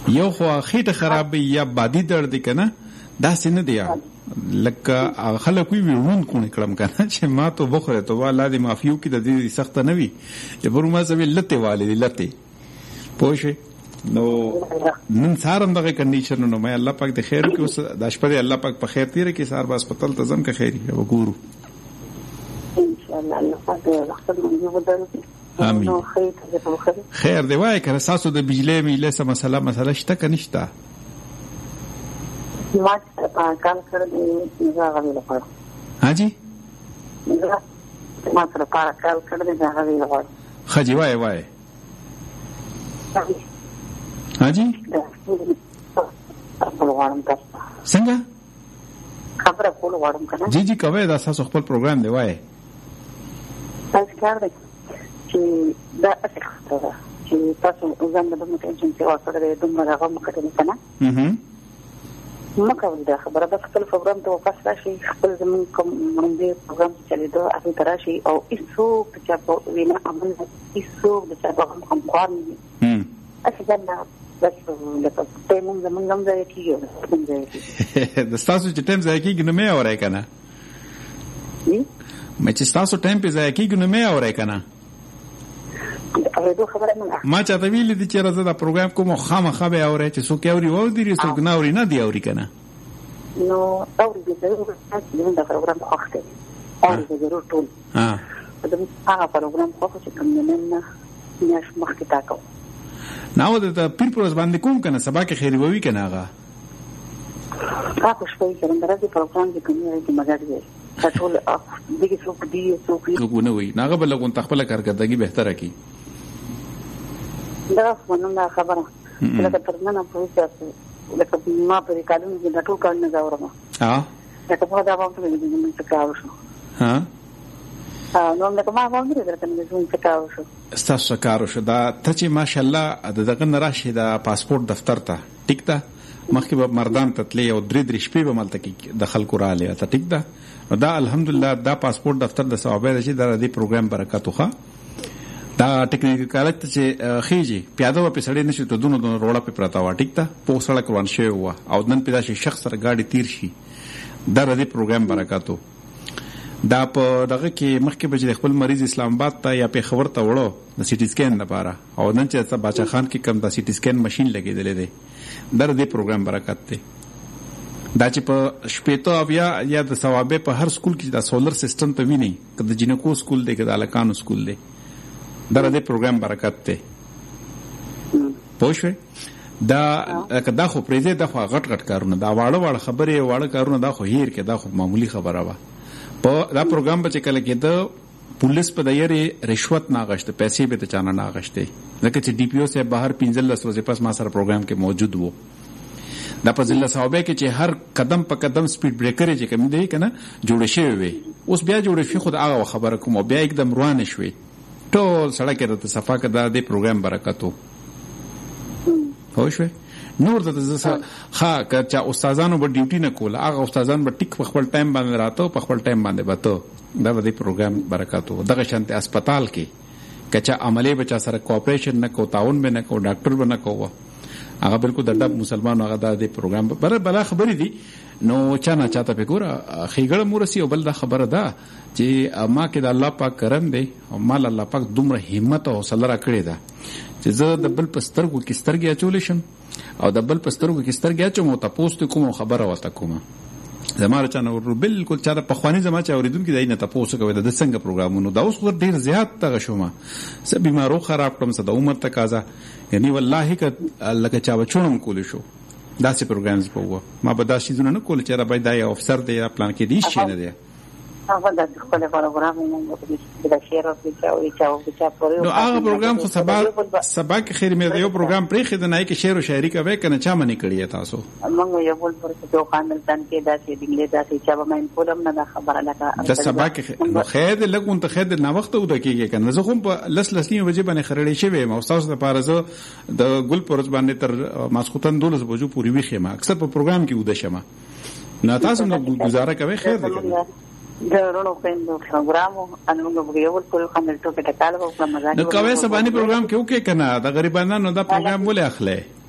یو خو خېټه خراب یا بادي درد کنه دا سینه دی لکه خلک وی ورون کو نکړم کنه چې ما ته بخره ته والله دې مافیو کې د دې سخت نه وي چې پرما سمې لته والي لته پوښې نو نن سارم دغه کنډیشن نو مې الله پاک د خیر کې اوس د شپه الله پاک په خیر تیر کې سار باس پتل تزم کې خیری وګورو ان شاء الله الله پاک وخت مونږ ودل امين خیر دی وای کنه تاسو د بجلی میله سم مسله شته کنه نشته ما کال کړی دا غوړي لپاره ها جی ما سره کال کړی دا غوړي لپاره خجی وای ها جی څنګه خبره کول غواړم کنه جی کوي دا تاسو خپل پروګرام دی وای تاسو کار دی چې دا اصله چې تاسو ځان د موږ ته چې ورته دومره راغم کړی کنه مکه دا خبره د خپل پروګرام ته واپس راشي خپل زمون کوم باندې پروګرام چلیدو هغه تراشي او ایسو چې په وینا عمل ایسو د څه کوم قوم اصلا بس لکه ټیم زمون نوم ځای کیږي د تاسو چې ټیم ځای کیږي نو مې اورای کنه مې چې تاسو ټیم په ځای کیږي نو مې اورای کنه ما چاته ویل دي چې راځه دا پروګرام کوم خامخا به اوري چې څوک اوري و دي څوک نه اوري نه دی اوري کنه نو اوري دې ضرور تاسو دا پروګرام خوښته اوري دې ضرور ټول دا هغه پروګرام خو چې کوم نه ناش مخکې تاکو نو دا پیر پروز باندې کوم کنه سبا کې خیر ووي کنه هغه تاسو شپې چې راځي پروګرام کې کومه کې مګر دی ټول دغه څوک دی څوک نه وي ناغه بل غون تخپل کارکردګي بهتره کی دا څنګه خبره لکه ترنه په وسه لکه ما په کالونو کې د ټول کار نه غواړم ها لکه په دا وخت کې موږ څه کار وشو ها نو لکه ما باندې درته موږ څه کار وشو تاسو کار وشو دا ته چې ماشاءالله دغه نراشي دا پاسپورت دفتر ته ټیک ده مخکې به مردان ته تلې او درې شپې به ملته کې د خلکو را لې ته ټیک ده دا الحمدلله دا پاسپورت دفتر د ثوابه رشي دا د پروګرام برکت وخه دا ټیکنیکل کالج ته چې خيږي پیاده په سړی نشي ته دونو روړه په پراته وا ټیک ته په سړک روان شي و او نن پیدا شي شخص سره گاډي تیر شي دا د پروګرام برکاتو دا په دغه کې مخکې به خپل مریض اسلام آباد ته یا په خبر ته وړو د سي ټي سکین لپاره او نن چې باچا خان کې کم د سي ټي سکین ماشين لګیدلې ده دا د پروګرام برکت ده دا چې په شپېته بیا یا د ثوابه په هر سکول کې دا سولر سیستم ته ویني کله جنکو سکول دی کله الکانو سکول دی دا د پروګرام برکت ده پوښښ دا کدا خو پریزه دا خو غټ کارونه دا واړه خبره کارونه دا خو هیر کې دا خو معمولی خبره وا په دا پروګرام په چکل کې د پولیس په دایره رشوت ناغشته پیسې به ته چانه ناغشته لکه چې ډي پی او سے بهر 15 ورځې پس ما سره پروګرام کې موجود وو دا په ضلع صوبه کې چې هر قدم په قدم سپیډ بریکر چې کوم دی کنه جوړ شوی وي اوس بیا جوړ شي خود هغه خبره کوم بیا एकदम روان شوي ټول سړک ته صفه کړه د پروګرام برکتو خوښ نور د ښه چې استادانو به ډیوټي نه کوله هغه استادان به ټیک په خپل ټایم باندې راته په خپل ټایم باندې بته دا د پروګرام برکاتو دغه شانته هسپتال کې کچا عملي بچا سره کوآپریشن نه کو تعاون به نه کو ډاکټر به نه کو هغه بالکل د مسلمانانو هغه د پروګرام بلا خبرې دي نو چا نه چاته په ګوره خېګړه مورسي او بل دا خبره ده چې ما کې د الله پاک کرم دی او مال الله پاک دومره همت او حوصله را کړی ده چې زه د بل پسترګو کې سترګې اچولې شم او د بل پسترګو کې سترګې اچوم او تاسو کوم خبره وته کوم زماره چانه بالکل چا د پخوانی زما چا اوریدونکو دای نه تاسو کوي د څنګه پروګرامونو دا اوس ډیر زیات تغه شومه سه بیمارو خراب کړم سه د عمر تقاضا یعنی والله ک لکه چا وچونم کول شو دا سه پروګرامز په ما به دا شي زونه نه کول چې را باید دا افسر دی پلان کې دي شي نه دی هغه د خپل پروګرامونو د شیر او چې نو هغه پروګرام خو سبا کې خیر مې یو پروګرام پرې خدای نه کې شعر او شاعري کوي کنه چا منی کړی تاسو موږ یو بل پر څه خاندان کې دا چې دګلې دا چې چا به مې پولم نه خبره لکه د سبا کې نو خیر لګون ته خیر نه وخت و دکېږي کنه زه خو په لسلسنی وجه باندې خړړې شوی ما استاد لپاره زه د ګل پرز باندې تر ماسختن 12 بجو پوری ویخه ما اکثر په پروګرام کې وده شمه نه تاسو نو گزاره کوي خیر ده د رونو کیندو پروګرامو انو موږ یو ټول خامل ټوکې ټکاله په مزاج نو کوي سباني پروګرام کې وکي کنه د غریبانو دا پروګرام ولې اخلي